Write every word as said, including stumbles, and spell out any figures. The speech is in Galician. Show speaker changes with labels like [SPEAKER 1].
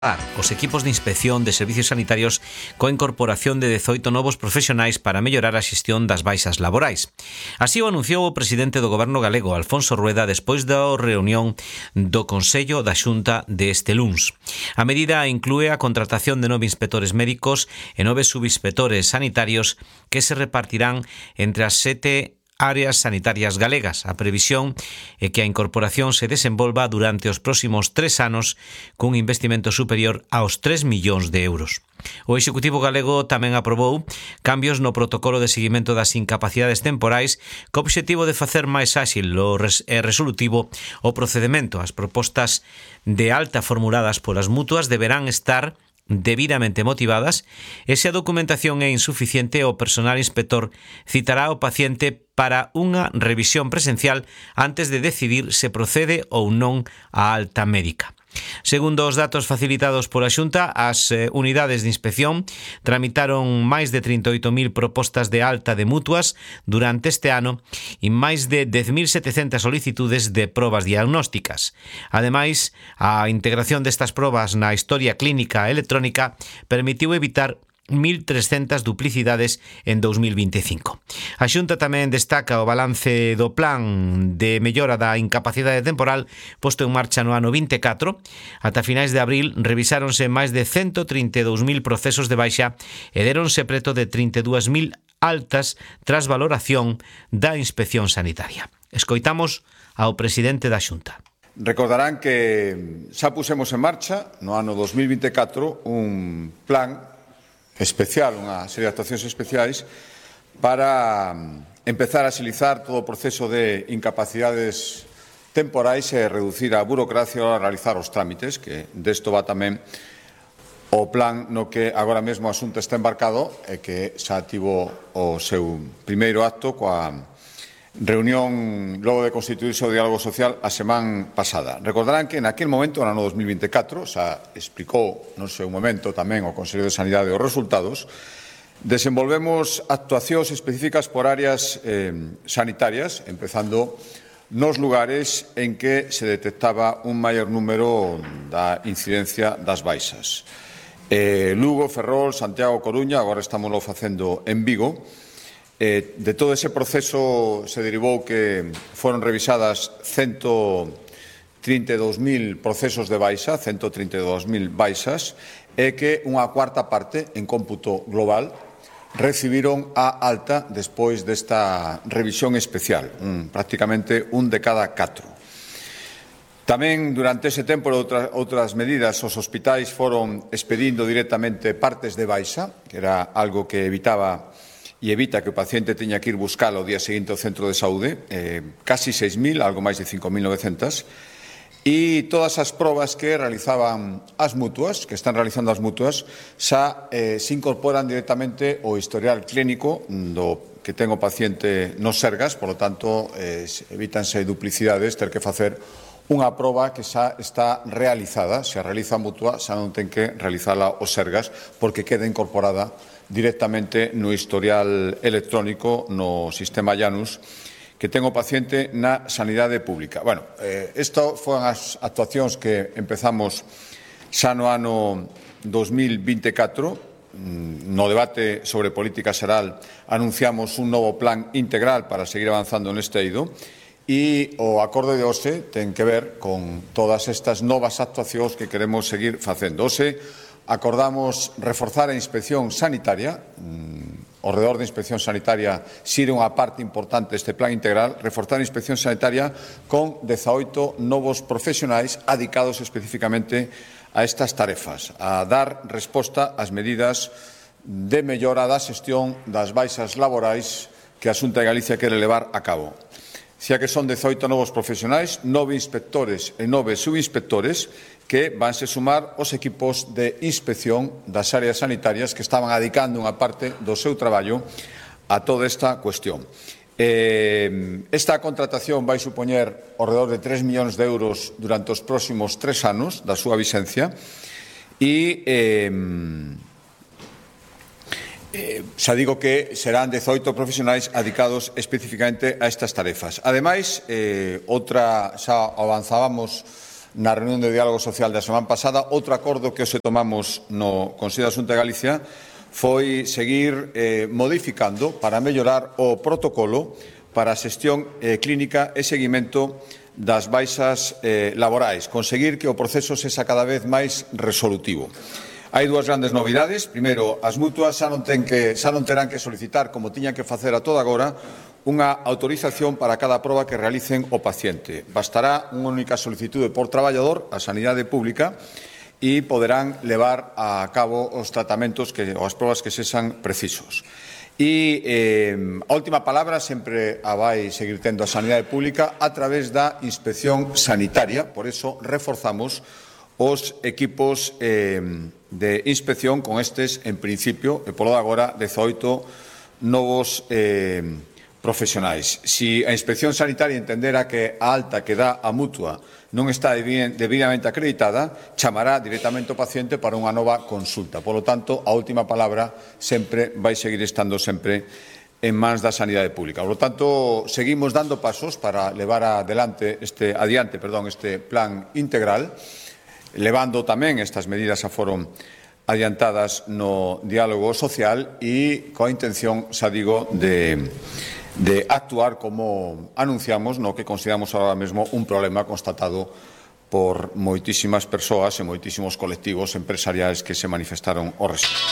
[SPEAKER 1] Os equipos de inspección de servicios sanitarios coa incorporación de dezoito novos profesionais para mellorar a xestión das baixas laborais. Así o anunciou o presidente do Goberno galego, Alfonso Rueda, despois da reunión do Consello da Xunta deste luns. A medida inclúe a contratación de nove inspectores médicos e nove subinspectores sanitarios que se repartirán entre as sete áreas sanitarias galegas. A previsión é que a incorporación se desenvolva durante os próximos tres anos cun investimento superior aos tres millóns de euros. O Executivo galego tamén aprobou cambios no protocolo de seguimento das incapacidades temporais co obxectivo de facer máis áxil e resolutivo o procedemento. As propostas de alta formuladas polas mutuas deberán estar debidamente motivadas e se a documentación é insuficiente, o personal inspector citará ao paciente para unha revisión presencial antes de decidir se procede ou non a alta médica. Segundo os datos facilitados pola Xunta, as eh, unidades de inspección tramitaron máis de trinta e oito mil propostas de alta de mutuas durante este ano e máis de dez mil setecentas solicitudes de probas diagnósticas. Ademais, a integración destas probas na historia clínica electrónica permitiu evitar mil trescentas duplicidades en dous mil vinte e cinco. A Xunta tamén destaca o balance do plan de mellora da incapacidade temporal posto en marcha no ano vinte e catro. Ata finais de abril revisáronse máis de ciento trinta e dous mil procesos de baixa e deronse preto de trinta e dúas mil altas tras valoración da inspección sanitaria. Escoitamos ao presidente da Xunta.
[SPEAKER 2] Recordarán que xa pusemos en marcha no ano dos mil vinte e catro un plan especial, unha serie de actuacións especiais para empezar a axilizar todo o proceso de incapacidades temporais e reducir a burocracia ao realizar os trámites, que desto va tamén o plan no que agora mesmo o asunto está embarcado e que xa tivo o seu primeiro acto coa reunión logo de constituirse o diálogo social a semana pasada. Recordarán que naquel momento, no ano dos mil vinte e catro, xa explicou no seu momento tamén o Consello de Sanidade os resultados, desenvolvemos actuacións específicas por áreas eh, sanitarias, empezando nos lugares en que se detectaba un maior número da incidencia das baixas. Eh, Lugo, Ferrol, Santiago, Coruña, agora estamos facendo en Vigo. Eh, de todo ese proceso se derivou que foron revisadas ciento trinta e dous mil procesos de baixa, ciento trinta e dous mil baixas, e que unha cuarta parte, en cómputo global, recibiron a alta despois desta revisión especial, un, prácticamente un de cada catro. Tamén, durante ese tempo, outra, outras medidas, os hospitais foron expedindo directamente partes de baixa, que era algo que evitaba e evita que o paciente teña que ir buscalo o día seguinte ao centro de saúde, eh, casi seis mil, algo máis de cinco mil novecentas, e todas as probas que realizaban as mutuas, que están realizando as mutuas, xa eh, se incorporan directamente ao historial clínico do que ten o paciente nos Sergas, por lo tanto, eh, evítanse duplicidades, ter que facer unha proba que xa está realizada, se a realiza a mutua, xa non ten que realizala o Sergas, porque queda incorporada directamente no historial electrónico no sistema Janus que ten o paciente na sanidade pública. Bueno, eh, isto foron as actuacións que empezamos xa no ano dos mil vinte e catro. No debate sobre política xeral anunciamos un novo plan integral para seguir avanzando neste eido e o acordo de hoxe ten que ver con todas estas novas actuacións que queremos seguir facendo. Hoxe acordamos reforzar a inspección sanitaria, o redor de inspección sanitaria xire unha parte importante deste plan integral, reforzar a inspección sanitaria con dezaoito novos profesionais adicados especificamente a estas tarefas, a dar resposta ás medidas de mellora da xestión das baixas laborais que a Xunta de Galicia quere levar a cabo. Xa que son dezaoito novos profesionais, nove inspectores e nove subinspectores que vanse sumar os equipos de inspección das áreas sanitarias que estaban adicando unha parte do seu traballo a toda esta cuestión. Eh, esta contratación vai supoñer ao redor de tres millóns de euros durante os próximos tres anos da súa vixencia e eh, Eh, xa digo que serán dezaoito profesionais adicados especificamente a estas tarefas. Ademais, eh, outra, xa avanzábamos na reunión de diálogo social da semana pasada. Outro acordo que hoxe tomamos no Consello da Xunta de Galicia foi seguir eh, modificando para mellorar o protocolo para a xestión eh, clínica e seguimento das baixas eh, laborais, conseguir que o proceso sexa cada vez máis resolutivo. Hai dúas grandes novidades. Primeiro, as mutuas xa non, ten que, xa non terán que solicitar, como tiñan que facer a toda agora, unha autorización para cada proba que realicen o paciente. Bastará unha única solicitude por traballador á sanidade pública e poderán levar a cabo os tratamentos que, ou as probas que sexan precisos. E eh, a última palabra sempre a vai seguir tendo a sanidade pública a través da inspección sanitaria. Por eso reforzamos os equipos eh, de inspección con estes, en principio, e polo de agora, dezoito novos eh, profesionais. Si a inspección sanitaria entendera que a alta que dá a mutua non está debidamente acreditada, chamará directamente o paciente para unha nova consulta. Por lo tanto, a última palabra sempre vai seguir estando sempre en mans da sanidade pública. Por lo tanto, seguimos dando pasos para levar adelante este, adiante perdón, este plan integral, levando tamén estas medidas a foron adiantadas no diálogo social e coa intención, xa digo, de de actuar como anunciamos no que consideramos ahora mesmo un problema constatado por moitísimas persoas e moitísimos colectivos empresariais que se manifestaron ao respecto.